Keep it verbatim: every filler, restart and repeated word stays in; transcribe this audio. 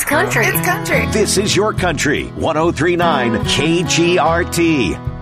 country. It's country. This is your country. one oh three point nine K G R T.